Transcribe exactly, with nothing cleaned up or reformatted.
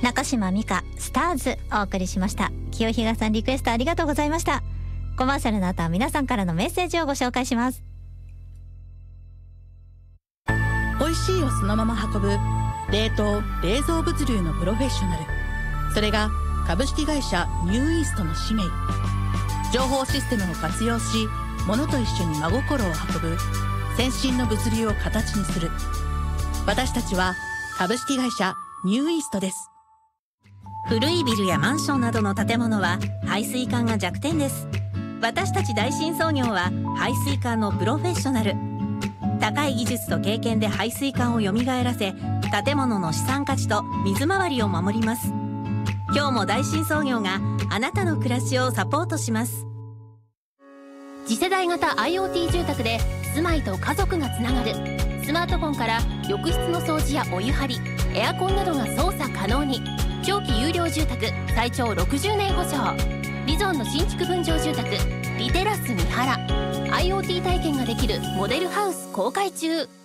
中島美嘉スターズお送りしました。清比嘉さんリクエストありがとうございました。コマーシャルの後は皆さんからのメッセージをご紹介します。 美味しいをそのまま運ぶ冷凍冷蔵物流のプロフェッショナル、それが株式会社ニューイーストの使命。情報システムを活用し、物と一緒に真心を運ぶ先進の物流を形にする。私たちは株式会社ニューイーストです。 古いビルやマンションなどの建物は排水管が弱点です。私たち大新創業は排水管のプロフェッショナル。高い技術と経験で排水管をよみがえらせ、建物の資産価値と水回りを守ります。今日も大新創業があなたの暮らしをサポートします。 次世代型 IoT 住宅で住まいと家族がつながる。スマートフォンから浴室の掃除やお湯張り、エアコンなどが操作可能に。長期有料住宅最長ろくじゅうねん保証。リゾンの新築分譲住宅リテラス三原。 IoT 体験ができるモデルハウス公開中。